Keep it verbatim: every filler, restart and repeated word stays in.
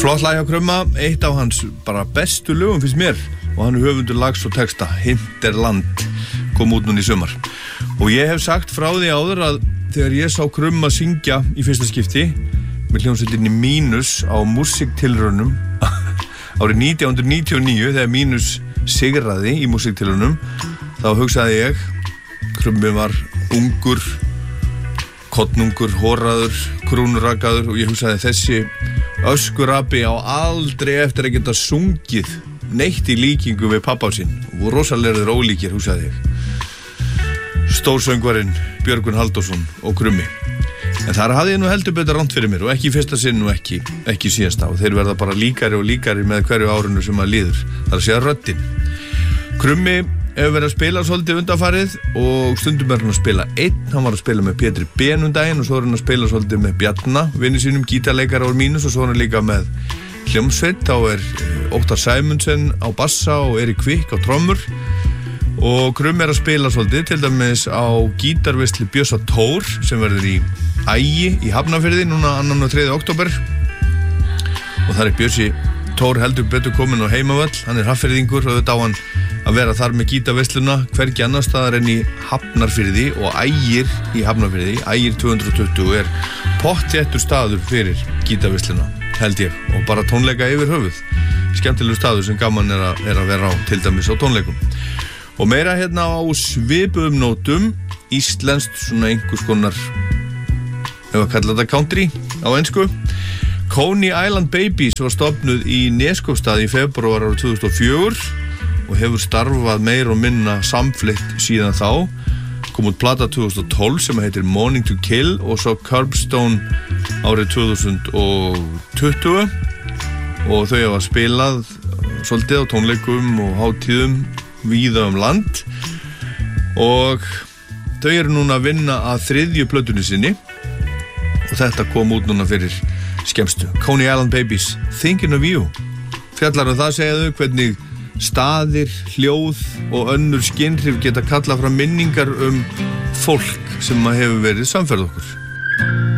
Flott lag hjá Krumma, eitt af hans bara bestu lögum finnst mér og hann er höfundur lags og texta, Hinterland, kom út núna í sumar. Og ég hef sagt frá því áður að þegar ég sá Krumma syngja í fyrsta skipti með hljómsveitinni Mínus á músíktilraunum árið nítján hundruð níutíu og níu þegar Mínus sigraði í músíktilraunum, þá hugsaði ég, Krummi var ungur, kollnungur, hóraður, krúnurakaður og ég hugsaði þessi öskurapi á aldrei eftir að geta sungið neitt í líkingu við pappa sinn og rosalegir ólíkir, hugsaði ég. Stórsöngvarinn Björgvin Halldórsson og Krummi. En þar hafði ég nú heldur betur rangt fyrir mér og ekki í fyrsta sinn og ekki, ekki síðasta og þeir verða bara líkari og líkari með hverju árinu sem að líður. Það er að segja röddin. Krummi hefur verið að spila svolítið undanfarið og stundum er hann að spila einn. Hann var að spila með Pétri Ben um daginn og svo er hann að spila svolítið með Bjarna, vini sínum, gítarleikara úr Mínus og svo er hann líka með hljómsveit. Þá er Óttar Sæmundsen á bassa og Erik Kvikk á trommur. Og Krummi er að spila svolítið, til dæmis á gítarveislu Bjössa Tór sem verður í Ægi í Hafnarfirði núna annan og þriðja október. Og þar er Bjössi Tór heldur betur komin á heimavöll, hann er hafnfirðingur og þetta á hann að vera þar með gítarveisluna hvergi annars staðar en í Hafnarfirði og Ægir í Hafnarfirði. Ægir tvö hundruð og tuttugu er pottþéttur staður fyrir gítarveisluna, held ég, og bara tónleika yfir höfuð. Skemmtilegur staður sem gaman er að, er að vera á, til dæmis á tónleikum. Og meira hérna á svipuðum nótum, íslenskt svona einhvers konar, ef að kalla þetta country á ensku. Coney Island Babies var stofnuð í Neskaupstað í febrúar árið tvö þúsund og fjögur og hefur starfað meir og minna samfleytt síðan þá. Kom út plata tvö þúsund og tólf sem heitir Morning to Kill og svo Curbstone árið tvö þúsund og tuttugu og þau hafa spilað svolítið á tónleikum og hátíðum víða um land og þau eru núna að vinna að þriðju plötunni sinni og þetta kom út núna fyrir skemmstu. Coney Island Babies, Thinking of You. Fjallar um það, segja þau, hvernig staðir, hljóð og önnur skynhrif geta kallað fram minningar um fólk sem hefur verið samferð okkur.